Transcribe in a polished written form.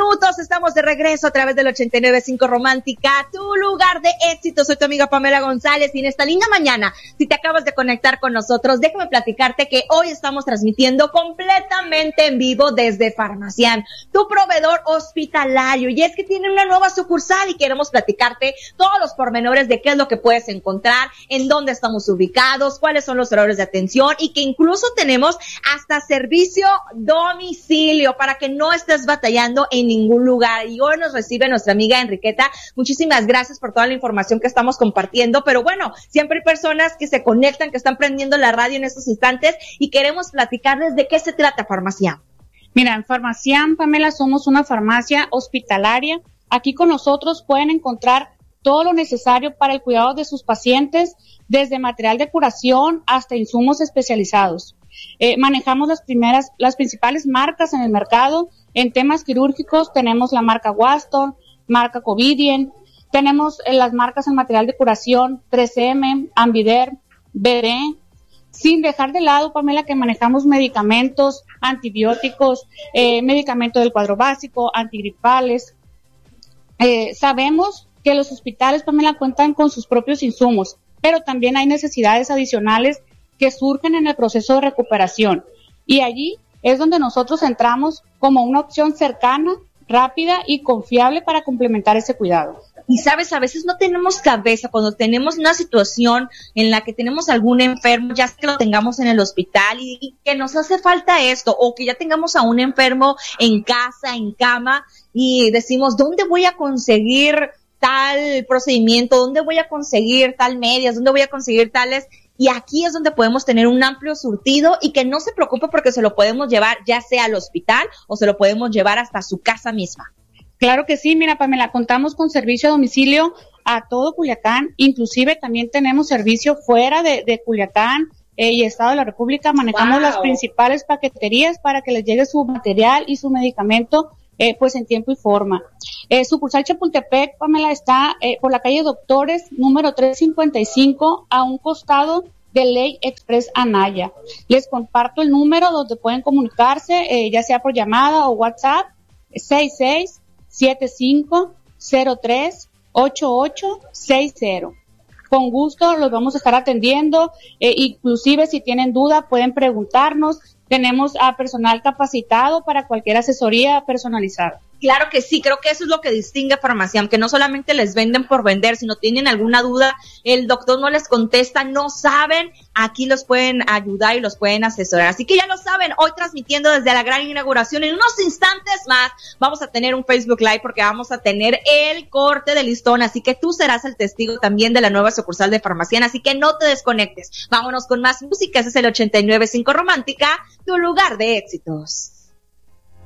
minutos, estamos de regreso a través del 89.5 Romántica, tu lugar de éxito. Soy tu amiga Pamela González y en esta linda mañana, si te acabas de conectar con nosotros, déjame platicarte que hoy estamos transmitiendo completamente en vivo desde Farmaciam, tu proveedor hospitalario, y es que tienen una nueva sucursal y queremos platicarte todos los pormenores de qué es lo que puedes encontrar, en dónde estamos ubicados, cuáles son los horarios de atención y que incluso tenemos hasta servicio domicilio para que no estés batallando en ningún lugar. Y hoy nos recibe nuestra amiga Enriqueta. Muchísimas gracias por toda la información que estamos compartiendo, pero bueno, siempre hay personas que se conectan, que están prendiendo la radio en estos instantes y queremos platicarles de qué se trata Farmaciam. Mira, en Farmaciam, Pamela, somos una farmacia hospitalaria. Aquí con nosotros pueden encontrar todo lo necesario para el cuidado de sus pacientes, desde material de curación hasta insumos especializados. Manejamos las principales marcas en el mercado. En temas quirúrgicos tenemos la marca Waston, marca Covidien, tenemos las marcas en material de curación 3M, Ambider, BD, sin dejar de lado, Pamela, que manejamos medicamentos, antibióticos, medicamentos del cuadro básico, antigripales. Sabemos que los hospitales, Pamela, cuentan con sus propios insumos, pero también hay necesidades adicionales que surgen en el proceso de recuperación. Y allí es donde nosotros entramos como una opción cercana, rápida y confiable para complementar ese cuidado. Y sabes, a veces no tenemos cabeza cuando tenemos una situación en la que tenemos algún enfermo, ya que lo tengamos en el hospital y que nos hace falta esto, o que ya tengamos a un enfermo en casa, en cama, y decimos, ¿dónde voy a conseguir tal procedimiento? ¿Dónde voy a conseguir tal medias? ¿Dónde voy a conseguir tales? Y aquí es donde podemos tener un amplio surtido y que no se preocupe porque se lo podemos llevar ya sea al hospital o se lo podemos llevar hasta su casa misma. Claro que sí, mira, Pamela, contamos con servicio a domicilio a todo Culiacán, inclusive también tenemos servicio fuera de Culiacán y Estado de la República. Manejamos las principales paqueterías para que les llegue su material y su medicamento pues en tiempo y forma. Sucursal Chapultepec, Pamela, está por la calle Doctores, número 355, a un costado de Ley Express Anaya. Les comparto el número donde pueden comunicarse, ya sea por llamada o WhatsApp, 6675038860. Con gusto los vamos a estar atendiendo, inclusive si tienen duda pueden preguntarnos. Tenemos a personal capacitado para cualquier asesoría personalizada. Claro que sí, creo que eso es lo que distingue a Farmaciam, que no solamente les venden por vender, sino tienen alguna duda, el doctor no les contesta, no saben, aquí los pueden ayudar y los pueden asesorar. Así que ya lo saben, hoy transmitiendo desde la gran inauguración, en unos instantes más vamos a tener un Facebook Live porque vamos a tener el corte de listón, así que tú serás el testigo también de la nueva sucursal de Farmaciam, así que no te desconectes. Vámonos con más música, ese es el 89.5 Romántica, tu lugar de éxitos.